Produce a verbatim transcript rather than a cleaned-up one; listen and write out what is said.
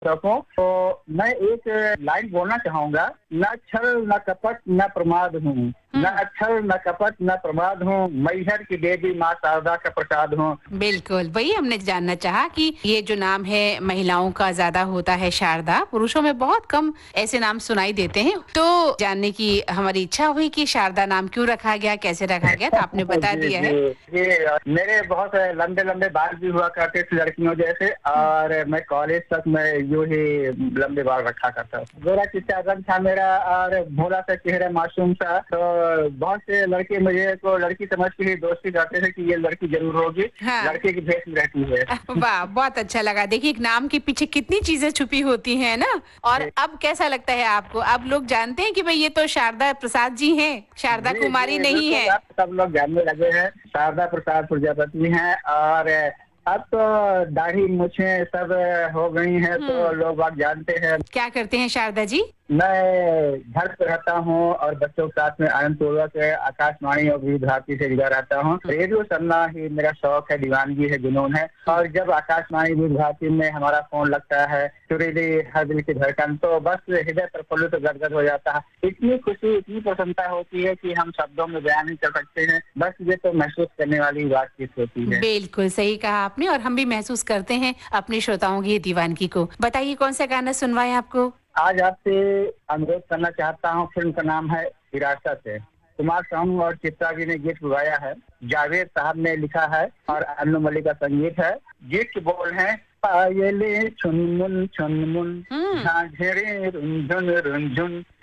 सकूं तो मैं एक लाइन बोलना चाहूंगा। न छल न कपट न प्रमाद हूँ, न छल न कपट न प्रमाद हूँ, मैहर की देवी माँ शारदा का प्रसाद हूँ। बिल्कुल, वही हमने जानना चाहा कि ये जो नाम है महिलाओं का ज़्यादा होता है शारदा, पुरुषों में बहुत कम ऐसे नाम सुनाई देते हैं। तो जानने की हमारी इच्छा हुई कि शारदा नाम क्यों रखा गया, कैसे रखा गया, तो आपने बता जी, दिया जी। है। ये अ, मेरे बहुत लंबे-लंबे बाल भी हुआ करते थे लड़कियों जैसे, और मैं कॉलेज तक मैं यूँ ही लंबे बाल रखा करता था। गोरा चिट्टा रंग था मेरा और भोला-सा चेहरा मासूम सा, तो बहुत से लड़के मुझे को लड़की समझ के ही दोस्ती करते थे कि ये लड़की ज़रूर होगी, हाँ। लड़के की भेष में रहती है। वाह! बहुत अच्छा लगा। देखिए, एक नाम के पीछे कितनी चीज़ें छुपी होती हैं ना? और जी। अब कैसा लगता है आपको? अब लोग जानते हैं कि भई ये तो शारदा प्रसाद जी हैं, शारदा जी, कुमारी जी, नहीं बिल्कुल, है। अब सब लोग जानने लगे हैं, शारदा प्रसाद प्रजापति हैं, और अब तो दाढ़ी मूंछें सब हो गई हैं, तो हुँ। लोग बाग जानते हैं। क्या करते हैं शारदा जी? मैं घर पे रहता हूँ और बच्चों के साथ में आनंदपूर्वक आकाशवाणी और विविध भारती से जुड़ा रहता हूँ। रेडियो सुनना ही मेरा शौक है, दीवानगी है, जुनून है। और जब आकाशवाणी विविध भारती में हमारा फोन लगता है, सुरीली हर दिल की धड़कन, तो बस हृदय प्रफुल्लित गदगद हो जाता है। इतनी खुशी, इतनी प्रसन्नता होती है कि हम शब्दों में बयान नहीं कर सकते हैं। बस ये तो महसूस करने वाली बातचीत होती है। बिल्कुल, सही कहा आपने और हम भी महसूस करते हैं अपने श्रोताओं की ये दीवानगी को। बताइए कौन-सा गाना सुनवाएँ आपको? आज आपसे अनुरोध करना चाहता हूँ, फिल्म का नाम है विरासत है। कुमार सानू और चित्रा जी ने गीत गाया है, जावेद साहब ने लिखा है और अन्नू मलिक का संगीत है। गीत के बोल हैं, पायले छुनमुन छुनमुन, हुँ। झांझरें रुंझुन रुंझुन।